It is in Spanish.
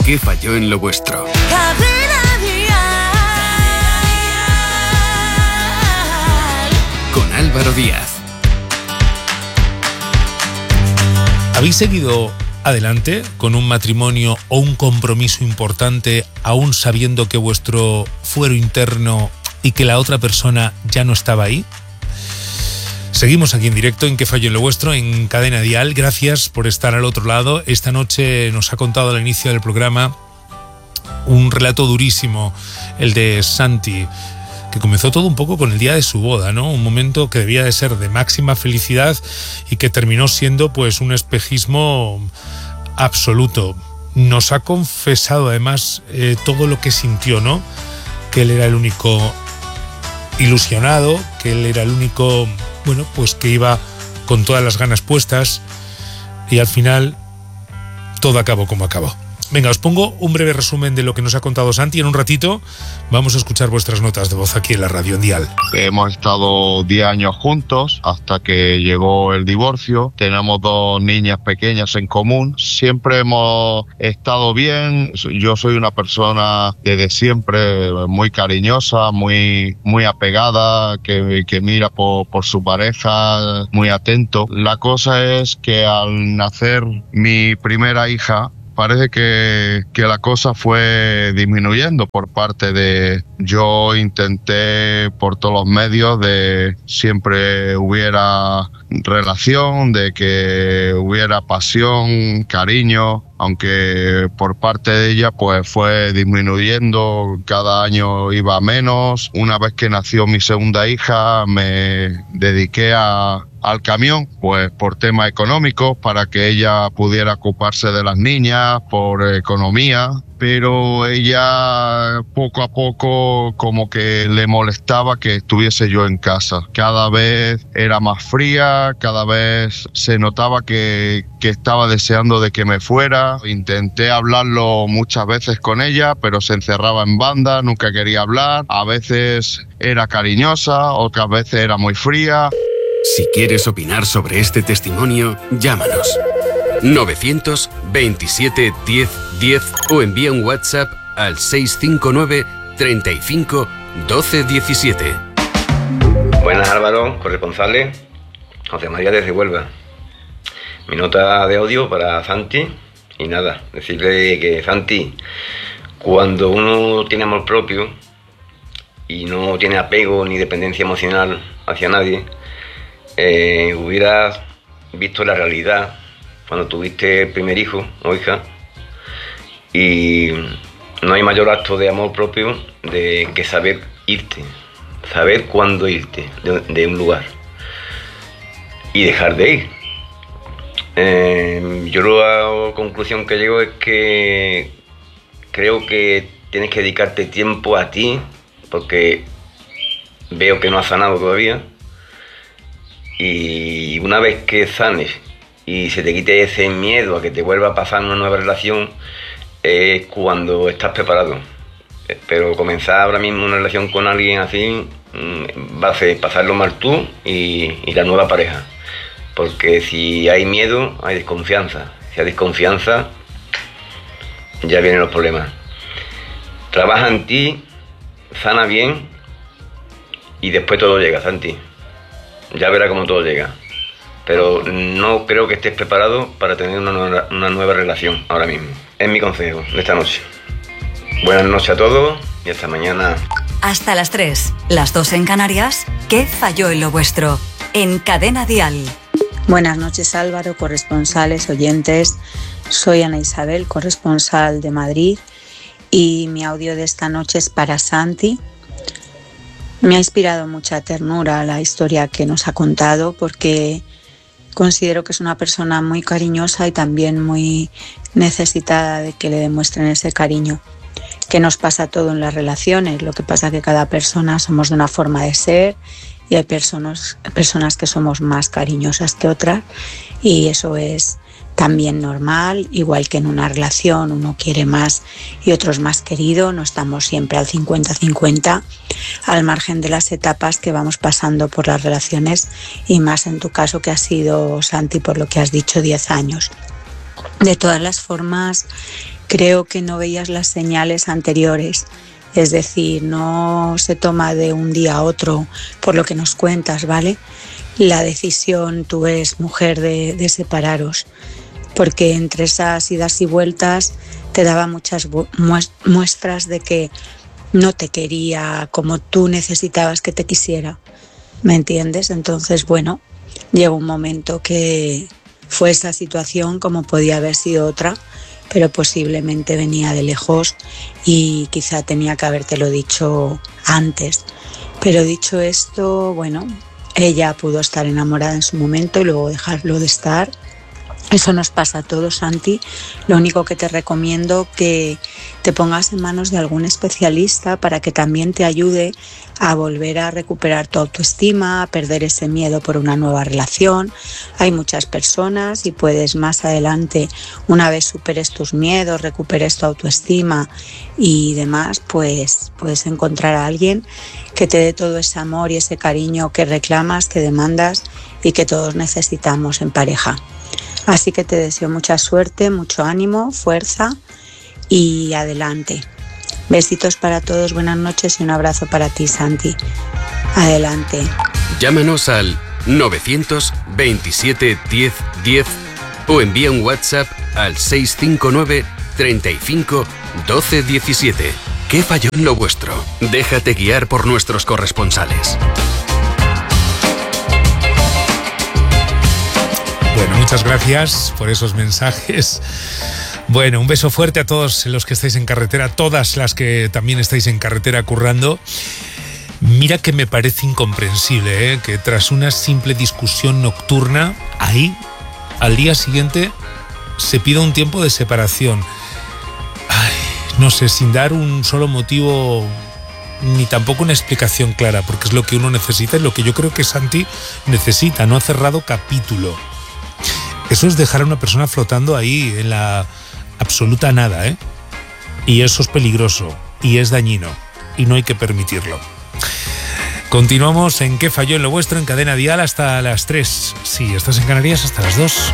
¿Qué falló en lo vuestro? Con Álvaro Díaz. ¿Habéis seguido adelante con un matrimonio o un compromiso importante aún sabiendo que vuestro fuero interno y que la otra persona ya no estaba ahí? Seguimos aquí en directo en ¿Qué falló en lo vuestro? En Cadena Dial. Gracias por estar al otro lado. Esta noche nos ha contado al inicio del programa un relato durísimo, el de Santi, que comenzó todo un poco con el día de su boda, ¿no? Un momento que debía de ser de máxima felicidad y que terminó siendo pues un espejismo absoluto. Nos ha confesado además todo lo que sintió, ¿no? Que él era el único ilusionado, que él era el único, bueno, pues que iba con todas las ganas puestas y al final todo acabó como acabó. Venga, os pongo un breve resumen de lo que nos ha contado Santi. En un ratito vamos a escuchar vuestras notas de voz aquí en la radio en Dial. Hemos estado 10 años juntos hasta que llegó el divorcio. Tenemos 2 niñas pequeñas en común. Siempre hemos estado bien. Yo soy una persona desde siempre muy cariñosa, muy apegada, que mira por su pareja, muy atento. La cosa es que al nacer mi primera hija, parece que la cosa fue disminuyendo por parte de... Yo intenté por todos los medios de siempre hubiera relación, de que hubiera pasión, cariño, aunque por parte de ella pues fue disminuyendo, cada año iba menos. Una vez que nació mi segunda hija me dediqué al camión, pues por temas económicos, para que ella pudiera ocuparse de las niñas, por economía, pero ella poco a poco como que le molestaba que estuviese yo en casa. Cada vez era más fría, cada vez se notaba que estaba deseando de que me fuera. Intenté hablarlo muchas veces con ella, pero se encerraba en banda, nunca quería hablar. A veces era cariñosa, otras veces era muy fría. Si quieres opinar sobre este testimonio, llámanos 927 10 10 o envía un WhatsApp al 659 35 12 17. Buenas, Álvaro, corresponsales. José María desde Huelva. Mi nota de odio para Santi. Y nada, decirle que Santi, cuando uno tiene amor propio y no tiene apego ni dependencia emocional hacia nadie, hubieras visto la realidad cuando tuviste el primer hijo o hija, y no hay mayor acto de amor propio que saber irte, saber cuándo irte de un lugar y dejar de ir. Yo la conclusión que llego es que creo que tienes que dedicarte tiempo a ti, porque veo que no has sanado todavía. Y una vez que sanes y se te quite ese miedo a que te vuelva a pasar una nueva relación, es cuando estás preparado. Pero comenzar ahora mismo una relación con alguien así va a hacer pasarlo mal tú y la nueva pareja. Porque si hay miedo, hay desconfianza. Si hay desconfianza, ya vienen los problemas. Trabaja en ti, sana bien y después todo llega, Santi. Ya verá cómo todo llega. Pero no creo que estés preparado para tener una nueva relación ahora mismo. Es mi consejo de esta noche. Buenas noches a todos y hasta mañana. Hasta las 3, las 2 en Canarias. ¿Qué falló en lo vuestro? En Cadena Dial. Buenas noches, Álvaro, corresponsales, oyentes. Soy Ana Isabel, corresponsal de Madrid, y mi audio de esta noche es para Santi. Me ha inspirado mucha ternura la historia que nos ha contado, porque considero que es una persona muy cariñosa y también muy necesitada de que le demuestren ese cariño, que nos pasa todo en las relaciones. Lo que pasa es que cada persona somos de una forma de ser y hay personas que somos más cariñosas que otras, y eso es también normal, igual que en una relación uno quiere más y otro es más querido. No estamos siempre al 50-50, al margen de las etapas que vamos pasando por las relaciones, y más en tu caso, que ha sido, Santi, por lo que has dicho, 10 años. De todas las formas, creo que no veías las señales anteriores. Es decir, no se toma de un día a otro, por lo que nos cuentas, ¿vale? La decisión, tú eres mujer, de separaros, porque entre esas idas y vueltas te daba muchas muestras de que no te quería como tú necesitabas que te quisiera, ¿me entiendes? Entonces, bueno, llegó un momento que fue esa situación como podía haber sido otra, pero posiblemente venía de lejos y quizá tenía que habértelo dicho antes. Pero dicho esto, bueno, ella pudo estar enamorada en su momento y luego dejarlo de estar. Eso nos pasa a todos, Santi. Lo único que te recomiendo que te pongas en manos de algún especialista para que también te ayude a volver a recuperar tu autoestima, a perder ese miedo por una nueva relación. Hay muchas personas y puedes más adelante, una vez superes tus miedos, recuperes tu autoestima y demás, pues puedes encontrar a alguien que te dé todo ese amor y ese cariño que reclamas, que demandas y que todos necesitamos en pareja. Así que te deseo mucha suerte, mucho ánimo, fuerza y adelante. Besitos para todos, buenas noches y un abrazo para ti, Santi. Adelante. Llámanos al 927 10 10 o envía un WhatsApp al 659 35 12 17. ¿Qué falló en lo vuestro? Déjate guiar por nuestros corresponsales. Bueno, muchas gracias por esos mensajes. Bueno, un beso fuerte a todos los que estáis en carretera, todas las que también estáis en carretera currando. Mira que me parece incomprensible, que tras una simple discusión nocturna, ahí, al día siguiente, se pida un tiempo de separación. Ay, no sé, sin dar un solo motivo ni tampoco una explicación clara, porque es lo que uno necesita y lo que yo creo que Santi necesita. No ha cerrado capítulo. Eso es dejar a una persona flotando ahí en la absoluta nada, ¿eh? Y eso es peligroso y es dañino y no hay que permitirlo. Continuamos en ¿Qué falló en lo vuestro? En Cadena Dial hasta las 3. Sí, estás en Canarias hasta las 2.